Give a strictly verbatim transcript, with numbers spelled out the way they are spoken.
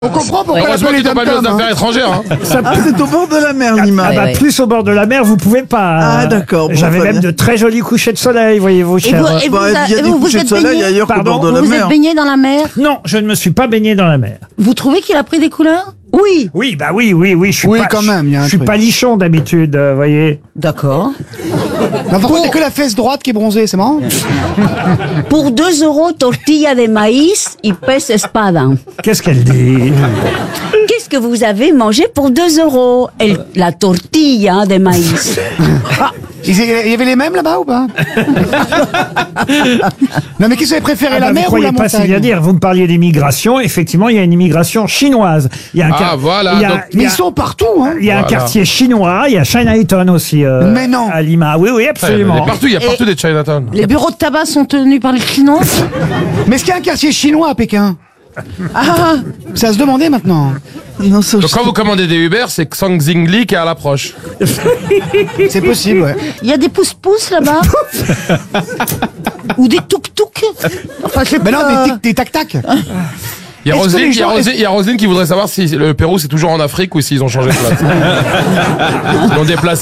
On comprend pourquoi la Heureusement appelle qu'ils les n'ont pas mis aux dom-toms, affaires hein. étrangères. Hein. Ça Ah, c'est au bord de la mer, Nima. Ah bah, ouais. plus au bord de la mer, vous pouvez pas. Ah, d'accord, bon, J'avais très même bien. de très jolis couchers de soleil, voyez-vous, Et cher. vous, et vous, Bah, il y a et des vous, vous couchers de êtes soleil baigné, ailleurs qu'au Pardon, bord de la vous mer. êtes baigné dans la mer? Non, je ne me suis pas baigné dans la mer. Vous trouvez qu'il a pris des couleurs? Oui. Oui, bah oui, oui, oui, je suis Oui, pas, quand même, il y a un je suis truc. pas lichon d'habitude, euh, voyez. D'accord. Non, par contre, il y a que la fesse droite qui est bronzée, c'est marrant. Pour deux euros, tortilla de maïs y pez espada. Qu'est-ce qu'elle dit? Qu'est-ce que vous avez mangé pour deux euros? El- La tortilla de maïs. Ah, il y avait les mêmes là-bas ou pas? Non, mais qui vous avez préféré, Ah la bah, vous mer ou croyez la pas si montagne? bien dire. Vous me parliez d'immigration. Effectivement, il y a une immigration chinoise. Il y a un Ah, quar- voilà, Il y a, donc- il y Mais a- ils sont partout, hein. il y a un Voilà. quartier chinois. Il y a Chinatown aussi. euh, Mais non. À Lima. Oui, oui, Il y a absolument. partout, il y a partout des Chinatown. Les bureaux de tabac sont tenus par les Chinois? Mais est-ce qu'il y a un quartier chinois à Pékin? Ah, c'est à se demander maintenant. Non, ça, Donc quand vous commandez des Uber, c'est Xang Zingli qui est à l'approche. C'est possible, ouais. Il y a des pousse-pousse là-bas? Ou des touk-touk? Enfin, je sais Mais non, pas. des tic- des tac-tac. Il y a Est-ce que Roselyne, les il y a gens- Roselyne- il y a Roselyne qui voudrait savoir si le Pérou c'est toujours en Afrique ou s'ils ont changé de place. Ils l'ont déplacé.